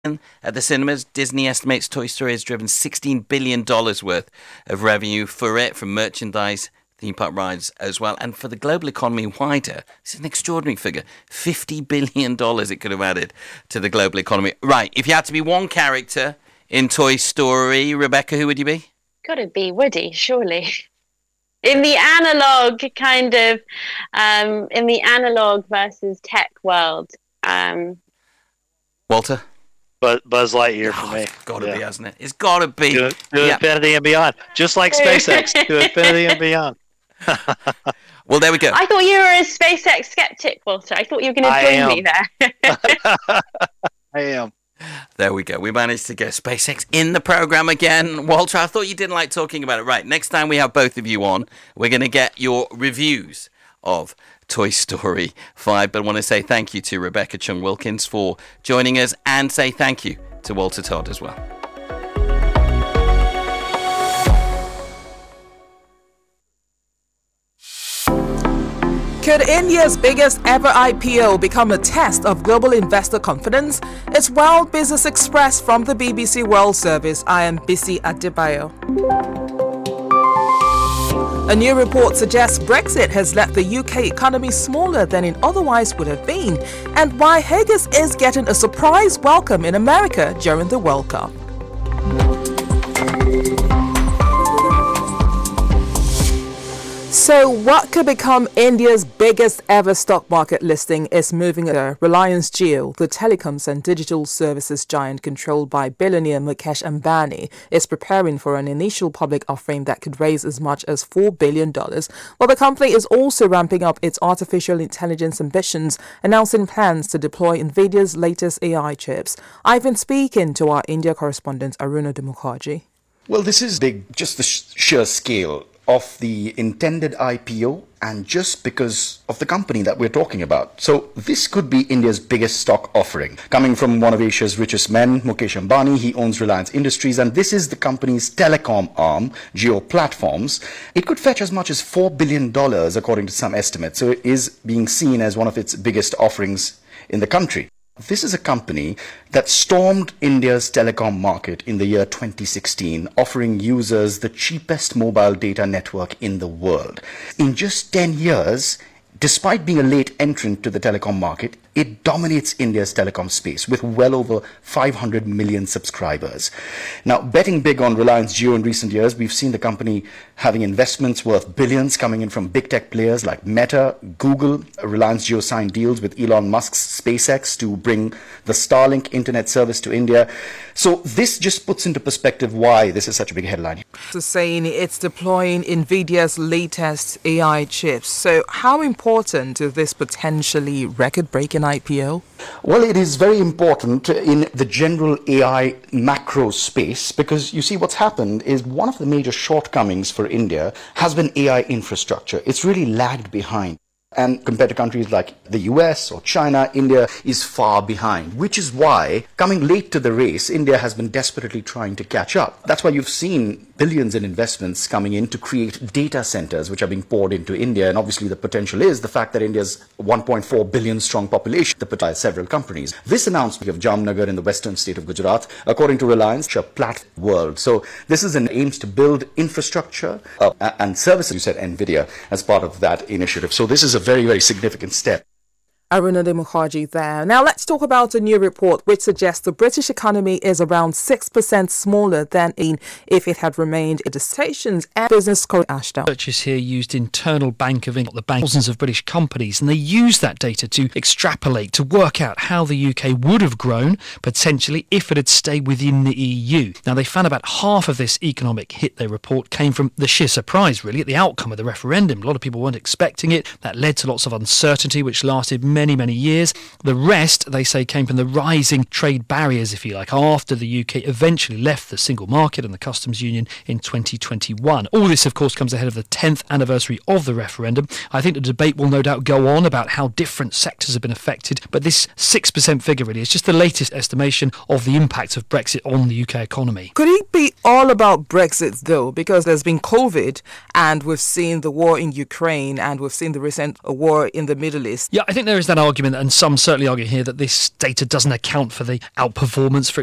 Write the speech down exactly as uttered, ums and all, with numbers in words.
At the cinemas, Disney estimates Toy Story has driven sixteen billion dollars worth of revenue for it from merchandise, theme park rides as well. And for the global economy wider, this is an extraordinary figure. fifty billion dollars it could have added to the global economy. Right, if you had to be one character in Toy Story, Rebecca, who would you be? Got to be Woody, surely. In the analog kind of, um, in the analog versus tech world. Um, Walter? Buzz, Buzz Lightyear for oh, me. It's got to yeah. be, hasn't it? It's got to be. To, to yeah. infinity and beyond. Just like SpaceX, to infinity and beyond. Well, there we go. I thought you were a SpaceX skeptic, Walter. I thought you were going to join me there. I am. There we go. We managed to get SpaceX in the program again. Walter, I thought you didn't like talking about it. Right, next time we have both of you on, we're going to get your reviews of Toy Story five. But I want to say thank you to Rebecca Chung-Wilkins for joining us and say thank you to Walter Todd as well. Could India's biggest ever I P O become a test of global investor confidence? It's World Business Express from the B B C World Service. I am Bisi Adebayo. A new report suggests Brexit has left the U K economy smaller than it otherwise would have been, and why Haggis is getting a surprise welcome in America during the World Cup. So what could become India's biggest ever stock market listing is moving on. Reliance Jio, the telecoms and digital services giant controlled by billionaire Mukesh Ambani, is preparing for an initial public offering that could raise as much as four billion dollars, while the company is also ramping up its artificial intelligence ambitions, announcing plans to deploy NVIDIA's latest A I chips. I've been speaking to our India correspondent Arunadha Mukherjee. Well, this is big, just the sh- sheer scale of the intended I P O and just because of the company that we're talking about. So this could be India's biggest stock offering. Coming from one of Asia's richest men, Mukesh Ambani, he owns Reliance Industries, and this is the company's telecom arm, Jio Platforms. It could fetch as much as four billion dollars according to some estimates, so it is being seen as one of its biggest offerings in the country. This is a company that stormed India's telecom market in the year twenty sixteen, offering users the cheapest mobile data network in the world. In just ten years, despite being a late entrant to the telecom market, it dominates India's telecom space with well over five hundred million subscribers. Now, betting big on Reliance Jio in recent years, we've seen the company having investments worth billions coming in from big tech players like Meta, Google. Reliance Jio signed deals with Elon Musk's SpaceX to bring the Starlink internet service to India. So this just puts into perspective why this is such a big headline. So saying it's deploying NVIDIA's latest A I chips. So how important is this potentially record-breaking I P O? Well, it is very important in the general A I macro space because you see what's happened is one of the major shortcomings for India has been A I infrastructure. It's really lagged behind. And compared to countries like the U S or China, India is far behind, which is why, coming late to the race, India has been desperately trying to catch up. That's why you've seen billions in investments coming in to create data centers, which are being poured into India. And obviously the potential is the fact that India's one point four billion strong population, the potential several companies. This announcement of Jamnagar in the western state of Gujarat, according to Reliance, a plat world. So this is an aims to build infrastructure uh, and services, you said NVIDIA, as part of that initiative. So this is a very, very significant step. Arunadha Mukherjee there. Now let's talk about a new report which suggests the British economy is around six percent smaller than in if it had remained in the stations and business co Ashdown. Researchers here used internal Bank of England, the bank, thousands of British companies, and they used that data to extrapolate, to work out how the U K would have grown, potentially, if it had stayed within the E U. Now they found about half of this economic hit, their report, came from the sheer surprise, really, at the outcome of the referendum. A lot of people weren't expecting it. That led to lots of uncertainty, which lasted many many, many years. The rest, they say, came from the rising trade barriers, if you like, after the U K eventually left the single market and the customs union in twenty twenty-one. All this, of course, comes ahead of the tenth anniversary of the referendum. I think the debate will no doubt go on about how different sectors have been affected, but this six percent figure really is just the latest estimation of the impact of Brexit on the U K economy. Could it be all about Brexit, though? Because there's been COVID, and we've seen the war in Ukraine, and we've seen the recent war in the Middle East. Yeah, I think there is that argument, and some certainly argue here that this data doesn't account for the outperformance, for